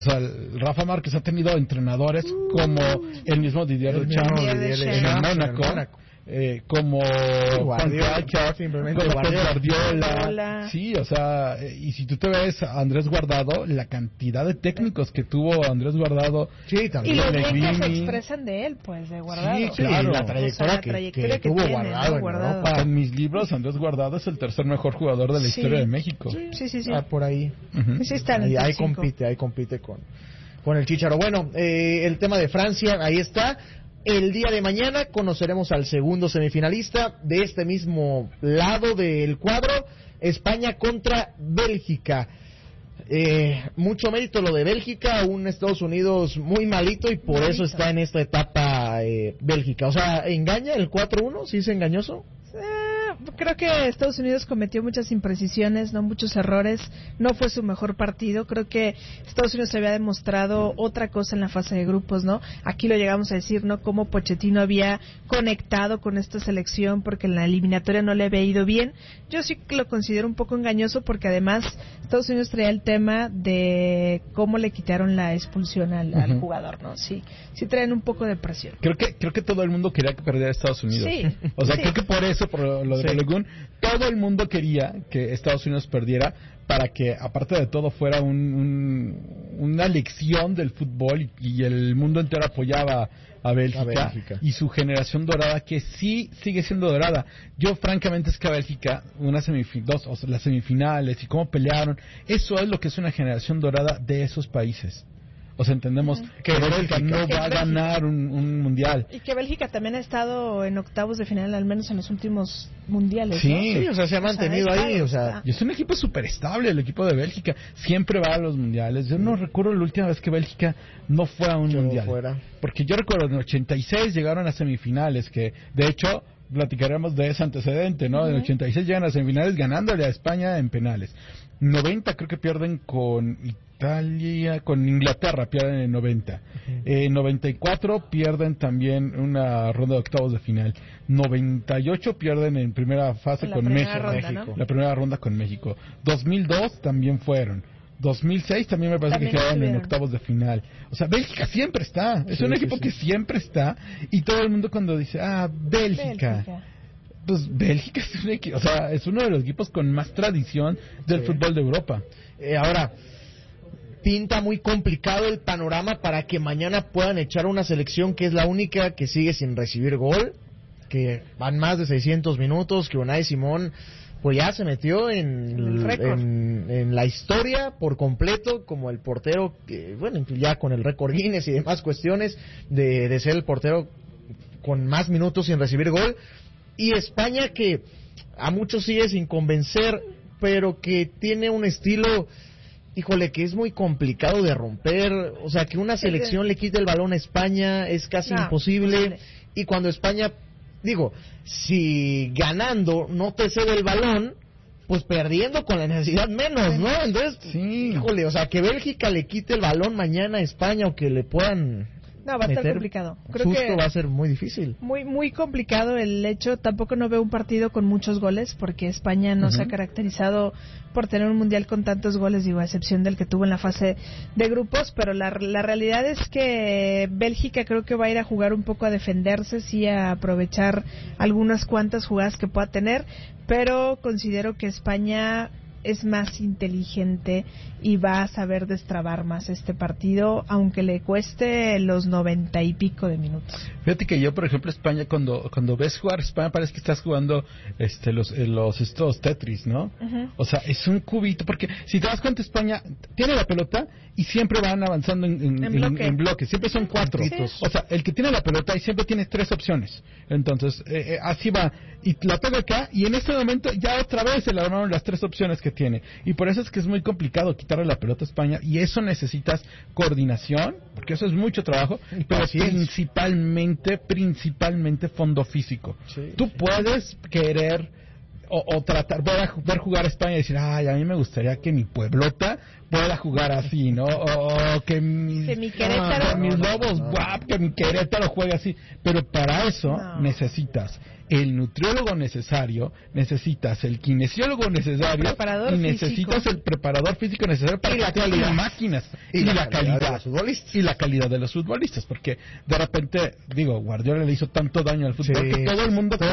O sea, Rafa Márquez ha tenido entrenadores como el mismo Didier Deschamps en el Mónaco. Como Guardiola, simplemente Guardiola. Sí, o sea, y si tú te ves a Andrés Guardado, la cantidad de técnicos que tuvo Andrés Guardado. Sí, también. Y lo bien que se expresan de él, pues, de Guardado. Sí, claro. La trayectoria, que tuvo tiene, Guardado, ¿no? en Europa. En mis libros, Andrés Guardado es el tercer mejor jugador de la historia de México. Sí. Por ahí. Sí está en el ahí compite con el Chícharo. Bueno, el tema de Francia, ahí está. El día de mañana conoceremos al segundo semifinalista de este mismo lado del cuadro, España contra Bélgica. Mucho mérito lo de Bélgica, un Estados Unidos muy malito y por eso está en esta etapa Bélgica. O sea, ¿engaña el 4-1? ¿Sí es engañoso? Creo que Estados Unidos cometió muchas imprecisiones, no muchos errores, no fue su mejor partido. Creo que Estados Unidos había demostrado otra cosa en la fase de grupos, ¿no? Aquí lo llegamos a decir, ¿no? Cómo Pochettino había conectado con esta selección porque en la eliminatoria no le había ido bien. Yo sí lo considero un poco engañoso porque además Estados Unidos traía el tema de cómo le quitaron la expulsión al jugador, ¿no? Sí traen un poco de presión. Creo que todo el mundo quería que perdiera Estados Unidos. Sí. O sea, creo que por eso, por lo de Balogun, todo el mundo quería que Estados Unidos perdiera para que, aparte de todo, fuera una lección del fútbol y el mundo entero apoyaba a Bélgica y su generación dorada, que sí sigue siendo dorada. Yo, francamente, es que a Bélgica, las semifinales y cómo pelearon, eso es lo que es una generación dorada de esos países. O sea, entendemos que Bélgica no va a ganar un mundial. Y que Bélgica también ha estado en octavos de final, al menos en los últimos mundiales, ¿no? Sí, o sea, se ha mantenido ahí, o sea. Y es un equipo súper estable, el equipo de Bélgica. Siempre va a los mundiales. Yo no recuerdo la última vez que Bélgica no fue a un mundial. Porque yo recuerdo en 86 llegaron a semifinales, que de hecho platicaremos de ese antecedente, ¿no? En 86 llegan a semifinales ganándole a España en penales. 90 creo que pierden con con Inglaterra pierden en 90. 94 pierden también una ronda de octavos de final. 98 pierden en primera fase con México. La primera ronda con México. 2002 también fueron. 2006 también me parece que quedaron en octavos de final. O sea, Bélgica siempre está. Es un equipo que siempre está. Y todo el mundo cuando dice, Bélgica. Pues Bélgica es un equipo, o sea, es uno de los equipos con más tradición del fútbol de Europa. Ahora, pinta muy complicado el panorama para que mañana puedan echar una selección que es la única que sigue sin recibir gol, que van más de 600 minutos, que Unai Simón pues ya se metió en la historia por completo como el portero, ya con el récord Guinness y demás cuestiones de ser el portero con más minutos sin recibir gol. Y España, que a muchos sigue sin convencer, pero que tiene un estilo, híjole, que es muy complicado de romper. O sea, que una selección le quite el balón a España es casi imposible. Y cuando España, si ganando no te cede el balón, pues perdiendo con la necesidad menos, ¿no? Entonces, híjole, o sea, que Bélgica le quite el balón mañana a España o que le puedan... No, va a estar complicado. Creo que va a ser muy difícil. Muy complicado el hecho. Tampoco no veo un partido con muchos goles, porque España no se ha caracterizado por tener un mundial con tantos goles, a excepción del que tuvo en la fase de grupos. Pero la realidad es que Bélgica creo que va a ir a jugar un poco a defenderse, sí, a aprovechar algunas cuantas jugadas que pueda tener, pero considero que España es más inteligente y va a saber destrabar más este partido, aunque le cueste los 90 y pico de minutos. Fíjate que yo, por ejemplo, España, cuando ves jugar España, parece que estás jugando estos Tetris, ¿no? O sea, es un cubito, porque si te das cuenta, España tiene la pelota y siempre van avanzando en bloque. Siempre son 4. Sí. O sea, el que tiene la pelota y siempre tiene 3 opciones. Entonces, así va. Y la toca acá, y en este momento ya otra vez se le armaron las 3 opciones que tiene. Y por eso es que es muy complicado quitarle la pelota a España, y eso necesitas coordinación, porque eso es mucho trabajo, pero principalmente fondo físico. Tú puedes querer o tratar ver jugar a España y decir, a mí me gustaría que mi pueblota pueda jugar así, ¿no? O que mi Querétaro, mis Lobos, que mi Querétaro juegue así. Pero para eso necesitas el nutriólogo necesario, necesitas el kinesiólogo necesario y necesitas el preparador físico necesario para la calidad de máquinas y la calidad de los futbolistas y la calidad de los futbolistas, porque de repente, digo, Guardiola le hizo tanto daño al fútbol que todo el mundo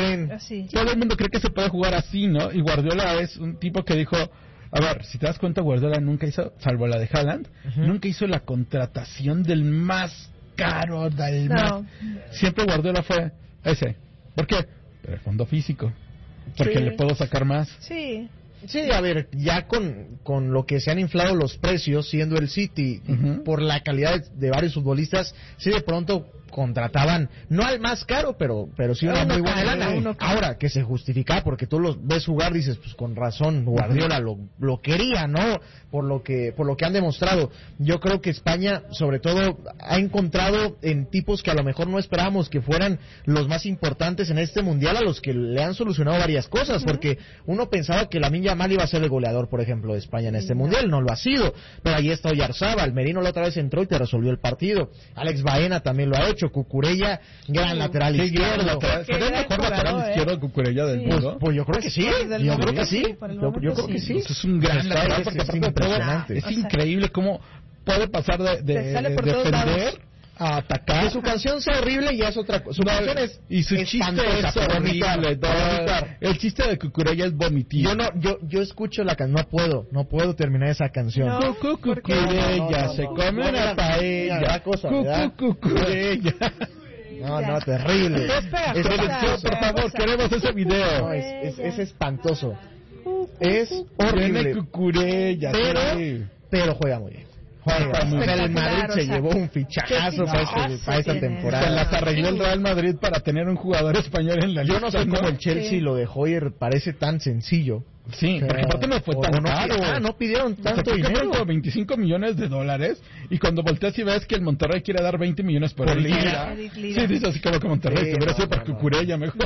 cree que se puede jugar así, ¿no? Y Guardiola es un tipo que dijo, a ver, si te das cuenta, Guardiola nunca hizo, salvo la de Haaland, nunca hizo la contratación del más caro, siempre Guardiola fue ese. ¿Por qué? Pero el fondo físico. Porque le puedo sacar más. Sí, a ver, ya con lo que se han inflado los precios, siendo el City, por la calidad de varios futbolistas, sí de pronto contrataban, no al más caro, pero sí una muy buena lana. Ahora, que se justifica, porque tú los ves jugar, dices, pues con razón, Guardiola lo quería, ¿no? Por lo que han demostrado. Yo creo que España, sobre todo, ha encontrado en tipos que a lo mejor no esperábamos que fueran los más importantes en este mundial, a los que le han solucionado varias cosas, porque uno pensaba que Lamine Yamal iba a ser el goleador, por ejemplo, de España en este mundial, no lo ha sido, pero ahí está Oyarzábal, Merino la otra vez entró y te resolvió el partido, Alex Baena también lo ha hecho, Cucurella, gran lateral izquierdo. ¿Será el mejor lateral izquierdo Cucurella del mundo? Pues yo creo que sí. Yo creo que sí. Es un gran lateral porque aparte es increíble cómo puede pasar de defender a atacar. Que su canción sea horrible ya es otra cosa. Su canción es y su chiste es horrible. El chiste de Cucurella es vomitillo. Yo escucho la canción, no puedo terminar esa canción. Cucurella se come una paella. Cucurella. No, terrible. Por favor, queremos ese video. No, es espantoso. Es horrible. Cucurella, pero juega muy bien. El Madrid se llevó un fichajazo para esta temporada. Se las arregló el Real Madrid para tener un jugador español en la liga. Yo no sé cómo el Chelsea lo dejó ir, parece tan sencillo. Sí, porque aparte no fue tan caro. No pidieron tanto dinero. $25 millones y cuando volteas y ves que el Monterrey quiere dar 20 millones por Lira. Sí, dice así como que Monterrey, que hubiera sido por Cucurella mejor.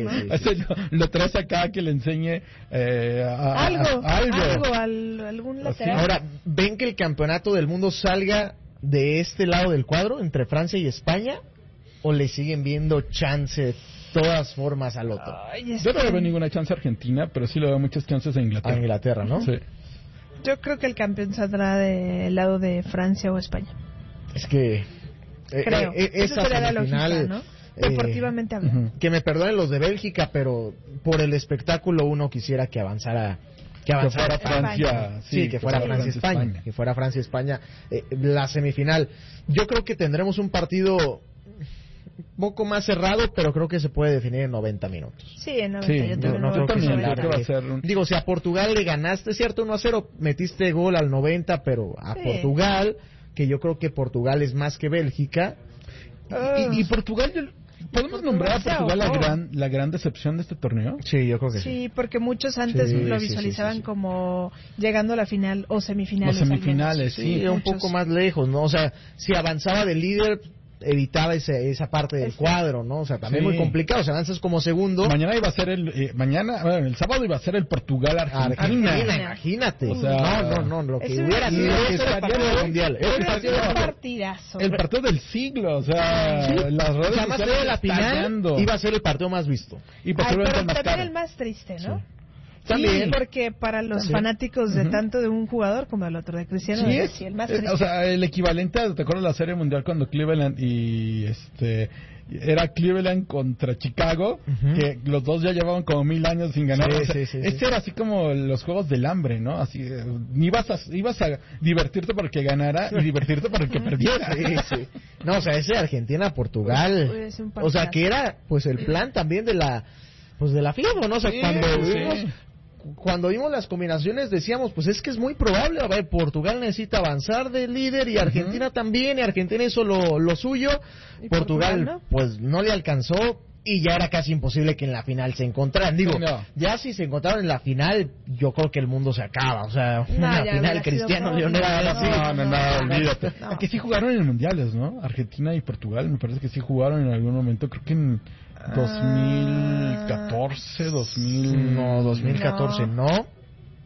Lo traes acá que le enseñe algún lateral. Ahora, ¿ven que el campeonato del mundo salga de este lado del cuadro, entre Francia y España? ¿O le siguen viendo chances todas formas al otro? Yo no le veo ninguna chance a Argentina, pero sí le veo muchas chances a Inglaterra. A Inglaterra, ¿no? Sí. Yo creo que el campeón saldrá del lado de Francia o España. Es que creo. Esa sería la lógica, ¿no? Deportivamente hablando. Que me perdonen los de Bélgica, pero por el espectáculo uno quisiera que avanzara. Que fuera Francia. Sí, que fuera Francia-España. Que fuera Francia-España. La semifinal. Yo creo que tendremos un partido un poco más cerrado, pero creo que se puede definir en 90 minutos. Sí, en 90. Sí, yo también creo que va a ser Digo, si a Portugal le ganaste, cierto, 1-0, metiste gol al 90, pero a Portugal, que yo creo que Portugal es más que Bélgica. Y Portugal, ¿podemos nombrar a Portugal la gran decepción de este torneo? Sí, yo creo que sí. Sí, porque muchos antes lo visualizaban como llegando a la final o semifinales. O semifinales, sí, un poco más lejos, ¿no? O sea, si avanzaba de líder, evitaba esa parte del cuadro, ¿no? O sea, también muy complicado. O sea, avanzas como segundo. Mañana iba a ser el sábado iba a ser el Portugal-Argentina. Imagínate. O sea, no, lo que hubiera sido el partido mundial. Un partidazo. El partido del siglo, o sea, las redes sociales de la final iba a ser el partido más visto. Y pero también el más triste, ¿no? También, porque para los fanáticos de tanto de un jugador como el otro de Cristiano, sí, el más triste. O sea, el equivalente ¿te acuerdas de la Serie Mundial cuando Cleveland era Cleveland contra Chicago, que los dos ya llevaban como 1000 años sin ganar? Era así como los Juegos del Hambre, ¿no? Así, ibas a divertirte para el que ganara y divertirte para el que perdiera. No, o sea, ese Argentina-Portugal, o sea, que era pues el plan también de la FIFA, ¿no? O sea, cuando vimos las combinaciones decíamos, pues es que es muy probable, a ver, Portugal necesita avanzar de líder y Argentina también, y Argentina hizo lo suyo, Portugal pues no le alcanzó y ya era casi imposible que en la final se encontraran. Digo, ya si se encontraron en la final, yo creo que el mundo se acaba, o sea, una final Cristiano Lionel olvídate. Que sí jugaron en mundiales, ¿no? Argentina y Portugal, me parece que sí jugaron en algún momento, creo que en 2014, 2014 no.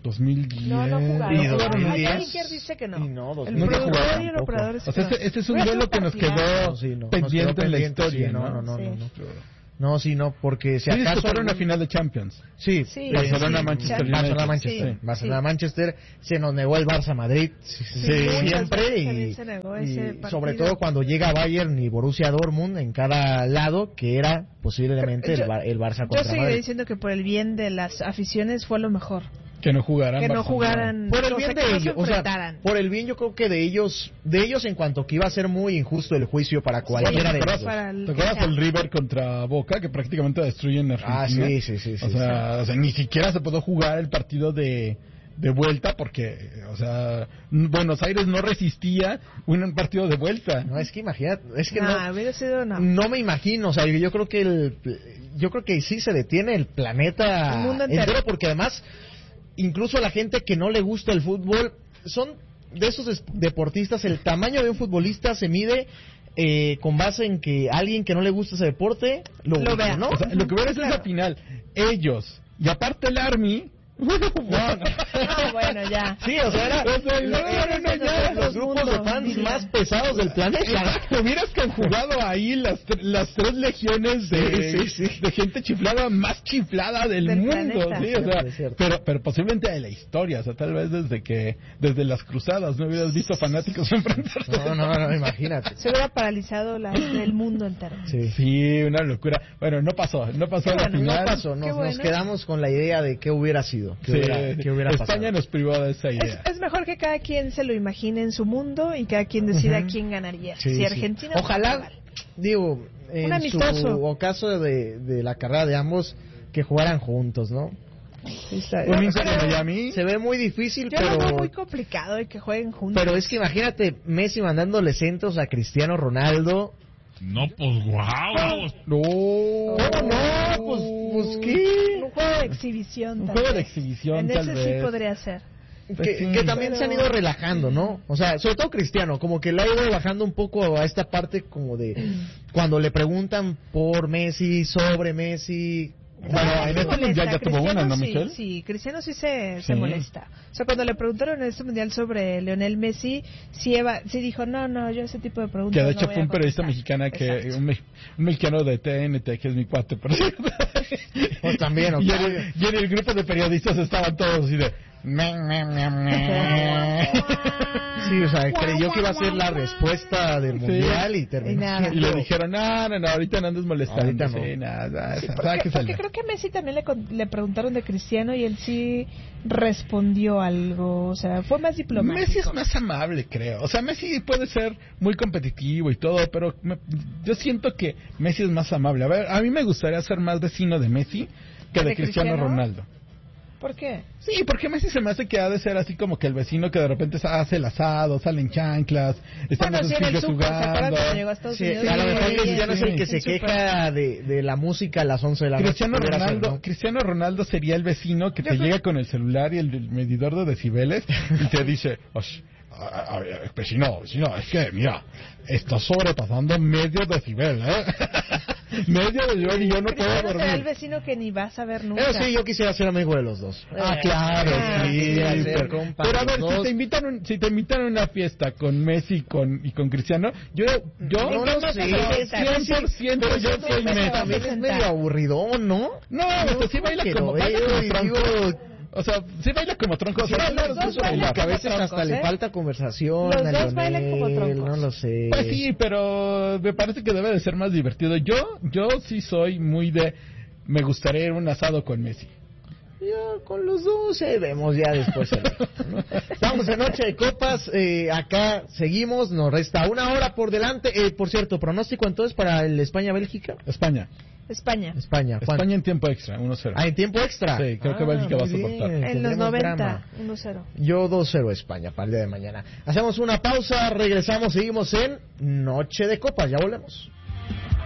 2010. No jugaron. Y 2010. Iker dice que no. Y no, el no productor jugaron y el operador dice O sea, que no. este es un duelo que nos quedó pendiente en la historia, sí, ¿no? No. Sí. No, sí, no, porque si Sí acaso... disputaron una final de Champions. Sí, Barcelona-Manchester United. Barcelona-Manchester. Sí. Barcelona-Manchester, se nos negó el Barça-Madrid siempre y sobre todo cuando llega Bayern y Borussia Dortmund en cada lado, que era posiblemente el Barça contra Yo seguiré Madrid. diciendo que por el bien de las aficiones fue lo mejor. Que no jugaran. Que no jugaran. Por el bien de ellos, o sea, enfrentaran. por el bien yo creo que de ellos en cuanto que iba a ser muy injusto el juicio para cualquiera de ellos. ¿Te acuerdas el River contra Boca que prácticamente destruyen Argentina? Sí. O sea, ni siquiera se pudo jugar el partido de vuelta porque, o sea, Buenos Aires no resistía un partido de vuelta. No, es que imagínate, es que hubiera sido no me imagino, o sea, yo creo que sí se detiene el planeta el mundo entero, porque además incluso a la gente que no le gusta el fútbol, son de esos deportistas, el tamaño de un futbolista se mide con base en que alguien que no le gusta ese deporte lo vea, ¿no? O sea, lo que hubiera sido esa final, ellos, y aparte el Army... bueno, ya. Sí, o sea, era los grupos de fans más pesados del planeta. Hubieras conjugado ahí las tres legiones de gente chiflada más chiflada del mundo. Sí, o sea, pero posiblemente de la historia, o sea, tal vez desde las cruzadas no hubieras visto fanáticos enfrentarse. No, imagínate. Se hubiera paralizado el mundo entero. Sí, una locura. Bueno, no pasó la final. No pasó, nos quedamos con la idea de qué hubiera sido. ¿Qué hubiera pasado? España nos privó de esa idea. Es mejor que cada quien se lo imagine en su mundo y cada quien decida quién ganaría. Si Argentina ojalá, digo, en su ocaso de la carrera de ambos, que jugaran juntos, ¿no? Un Inter de Miami se ve muy difícil, yo pero lo veo muy complicado de que jueguen juntos. Pero es que imagínate Messi mandándole centros a Cristiano Ronaldo. No, pues guau. Pues ¿qué? Un juego de exhibición. Un juego de exhibición, en tal ese vez. sí podría ser. Que también se han ido relajando, ¿no? O sea, sobre todo Cristiano, como que le ha ido bajando un poco a esta parte como de cuando le preguntan por Messi, sobre Messi. Bueno, en este mundial ya tuvo una, ¿no, Michelle? Sí, Cristiano sí se molesta. O sea, cuando le preguntaron en este mundial sobre Lionel Messi, sí dijo, no, yo ese tipo de preguntas que de hecho no fue un periodista mexicano un mexicano de TNT, que es mi cuate, por cierto. Pues también, y en el grupo de periodistas estaban todos así de... Sí, o sea, creyó que iba a ser la respuesta del mundial y terminó. Y le dijeron, no, ahorita no andes molestando. Ahorita no. Sí, nada, porque creo que a Messi también le preguntaron de Cristiano y él sí respondió algo, o sea, fue más diplomático. Messi es más amable, creo. O sea, Messi puede ser muy competitivo y todo, pero yo siento que Messi es más amable. A ver, a mí me gustaría ser más vecino de Messi que de Cristiano Ronaldo. ¿Por qué? Sí, porque Messi se me hace que ha de ser así como que el vecino que de repente hace el asado, sale en chanclas, está en los jugando. Sí, a lo mejor Cristiano es el que se queja de la música a las 11 de la noche. Cristiano Ronaldo sería el vecino que te llega con el celular y el medidor de decibeles y te dice, vecino, es que mira, está sobrepasando medio decibel, medio decibel y yo no puedo dormir. El vecino que ni vas a ver nunca. Sí, yo quisiera ser amigo de los dos. Claro, sí. Pero a ver, si te invitan a una fiesta con Messi y con Cristiano, yo no sé, 100% yo soy Messi. También es medio aburridón, ¿no? No, pues sí baila como tronco. O sea, sí baila como tronco. Sí, que a veces hasta le falta conversación. Los dos bailan como troncos. No lo sé. Pues sí, pero me parece que debe de ser más divertido. Yo sí soy muy de... Me gustaría ir a un asado con Messi. Yo con los dos vemos ya después. Estamos en Noche de Copas. Acá seguimos. Nos resta una hora por delante. Por cierto, pronóstico entonces para el España-Bélgica. España. Juan. En tiempo extra, 1-0. ¿En tiempo extra? Sí, creo que Bélgica va a soportar. En los 90, 1-0. Yo 2-0 España para el día de mañana. Hacemos una pausa, regresamos, seguimos en Noche de Copas. Ya volvemos.